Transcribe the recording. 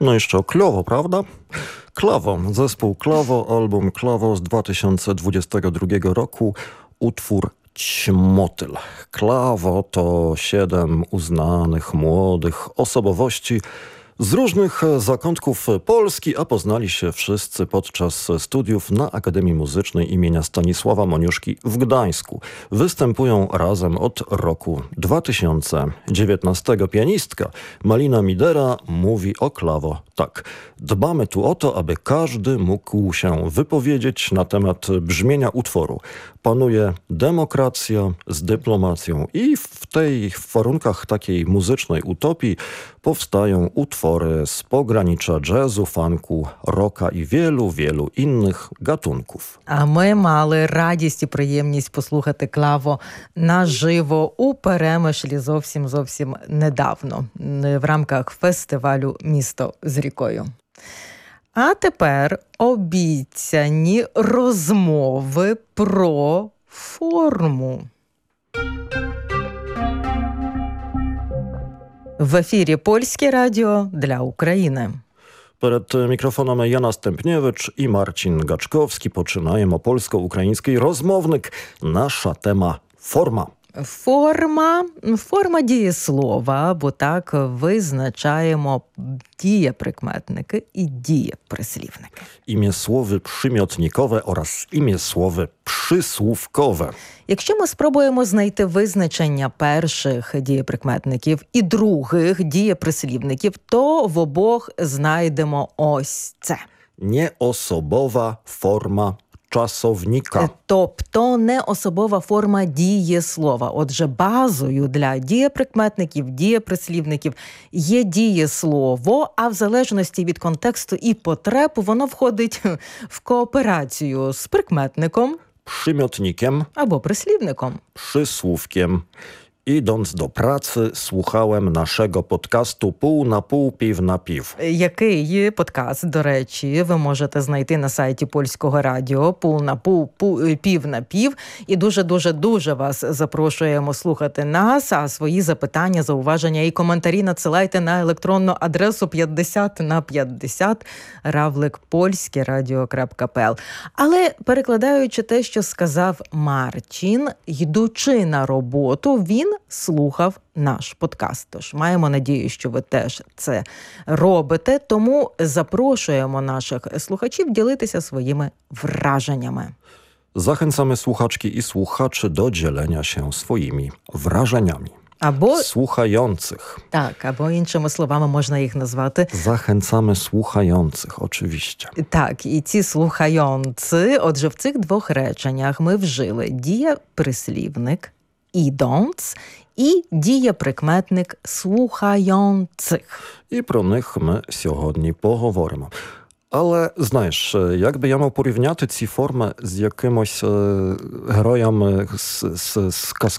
No i що, кльово, правда? Klawo, zespół Klawo, album Klawo z 2022 roku, utwór Ćmotyl. Klawo to 7 uznanych, młodych osobowości z różnych zakątków Polski, a poznali się wszyscy podczas studiów na Akademii Muzycznej imienia Stanisława Moniuszki w Gdańsku. Występują razem od roku 2019. Pianistka Malina Midera mówi o Klawo tak. Dbamy tu o to, aby każdy mógł się wypowiedzieć na temat brzmienia utworu. Panuje demokracja z dyplomacją i w warunkach takiej muzycznej utopii powstają utwory z pogranicza jazzu, funku, rocka i wielu, wielu innych gatunków. А ми мали радість і приємність послухати Клаво наживо у Перемишлі зовсім недавно в рамках фестивалю «Місто з рікою». А тепер обіцяні розмови про форму. В ефірі Польське радіо для України. Przed mikrofonem Jana Stępniewicz i Marcin Gaczkowski. Poczynaємо polsko-ukraiński rozmownik. Nasza tema forma. Форма дієслова, бо так визначаємо дієприкметники і дієприслівники. Imię-słowy przymiotnikowe oraz imię-słowy przysłówkowe. Якщо ми спробуємо знайти визначення перших дієприкметників і других дієприслівників, то в обох знайдемо ось це. Nieosobowa forma czasownika. Тобто неособова форма дієслова. Отже, базою для дієприкметників, дієприслівників є дієслово, а в залежності від контексту і потреб воно входить в кооперацію з прикметником, Przymiotnikiem або прислівником. Przysłówkiem. Idąc do pracy, słuchałem naszego podcastu Pół na pół, piw na piw. Який подкаст, до речі, ви можете знайти на сайті Польського радіо «Пул на пул, пів на пів». І дуже вас запрошуємо слухати нас, а свої запитання, зауваження і коментарі надсилайте на електронну адресу 50/50 равлик.polskeradio.pl. Але перекладаючи те, що сказав Марчин, йдучи на роботу, він слухав наш подкаст. Тож маємо надію, що ви теж це робите, тому запрошуємо наших слухачів ділитися своїми враженнями. Zachęcamy słuchaczki i słuchaczy do dzielenia się swoimi wrażeniami. Або Słuchających. так, або іншими словами можна їх назвати. Zachęcamy słuchających, oczywiście. Так, і ці слухający, отже, в цих двох реченнях ми вжили дієприслівник idąc і дієприкметник слухających. І про них ми сьогодні поговоримо. Але, знаєш, якби я мав порівняти ці форми з якимось героєм з